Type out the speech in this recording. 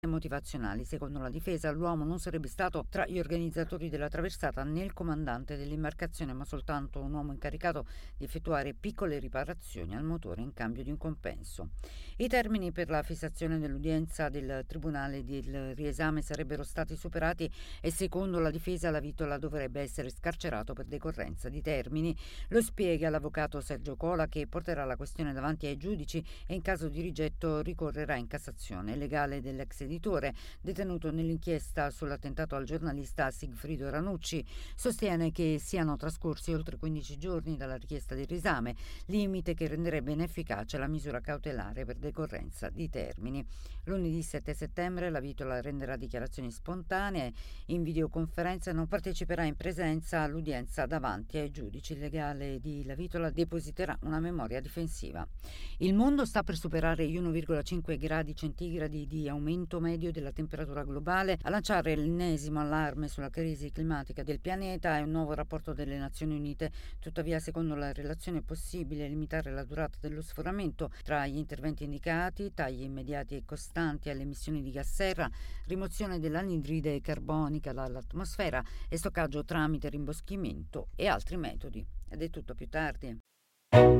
motivazionali. Secondo la difesa, l'uomo non sarebbe stato tra gli organizzatori della traversata né il comandante dell'imbarcazione, ma soltanto un uomo incaricato di effettuare piccole riparazioni al motore in cambio di un compenso. I termini per la fissazione dell'udienza del tribunale del riesame sarebbero stati superati e secondo la difesa la Vitola dovrebbe essere scarcerato per decorrenza di termini. Lo spiega l'avvocato Sergio Cola, che porterà la questione davanti ai giudici e in caso di rigetto ricorrerà in Cassazione. Legale dell'ex editore, detenuto nell'inchiesta sull'attentato al giornalista Sigfrido Ranucci, sostiene che siano trascorsi oltre 15 giorni dalla richiesta del riesame, limite che renderebbe inefficace la misura cautelare per decorrenza di termini. Lunedì 7 settembre la Vitola renderà dichiarazioni spontanee in videoconferenza e non parteciperà in presenza all'udienza davanti ai giudici. Il legale di La Vitola depositerà una memoria difensiva. Il mondo sta per superare gli 1,5 gradi centigradi di aumento medio della temperatura globale. A lanciare l'ennesimo allarme sulla crisi climatica del pianeta è un nuovo rapporto delle Nazioni Unite. Tuttavia, secondo la relazione, è possibile limitare la durata dello sforamento tra gli interventi indicati: tagli immediati e costanti alle emissioni di gas serra, rimozione dell'anidride carbonica dall'atmosfera e stoccaggio tramite rimboschimento e altri metodi. Ed è tutto, più tardi.